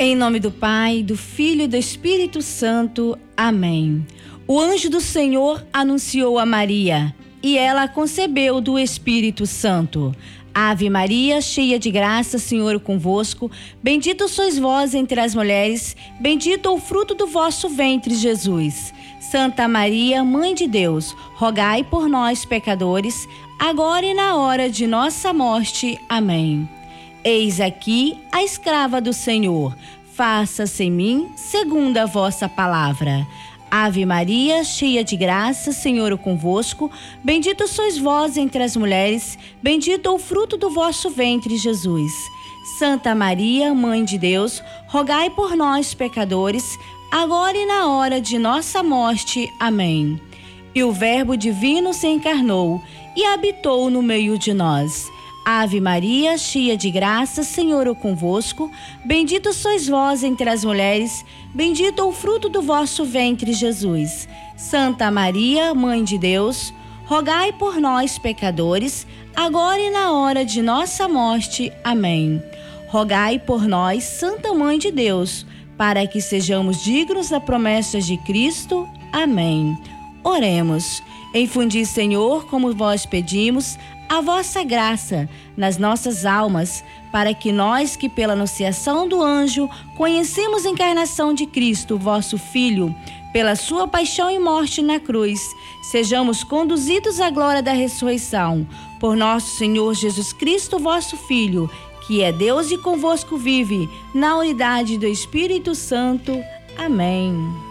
Em nome do Pai, do Filho e do Espírito Santo. Amém. O anjo do Senhor anunciou a Maria, e ela concebeu do Espírito Santo. Ave Maria, cheia de graça, Senhor é convosco. Bendita sois vós entre as mulheres, bendito é o fruto do vosso ventre, Jesus. Santa Maria, Mãe de Deus, rogai por nós, pecadores, agora e na hora de nossa morte. Amém. Eis aqui a escrava do Senhor. Faça-se em mim segundo a vossa palavra. Ave Maria, cheia de graça, Senhor é convosco. Bendito sois vós entre as mulheres, bendito é o fruto do vosso ventre, Jesus. Santa Maria, Mãe de Deus, rogai por nós, pecadores, agora e na hora de nossa morte. Amém. E o Verbo divino se encarnou e habitou no meio de nós. Ave Maria, cheia de graça, Senhor é convosco. Bendito sois vós entre as mulheres, bendito é o fruto do vosso ventre, Jesus. Santa Maria, Mãe de Deus, rogai por nós, pecadores, agora e na hora de nossa morte. Amém. Rogai por nós, Santa Mãe de Deus, para que sejamos dignos da promessa de Cristo. Amém. Oremos. Infundi, Senhor, como vós pedimos, a vossa graça nas nossas almas, para que nós que pela anunciação do anjo conhecemos a encarnação de Cristo, vosso Filho, pela sua paixão e morte na cruz, sejamos conduzidos à glória da ressurreição, por nosso Senhor Jesus Cristo, vosso Filho, que é Deus e convosco vive, na unidade do Espírito Santo. Amém.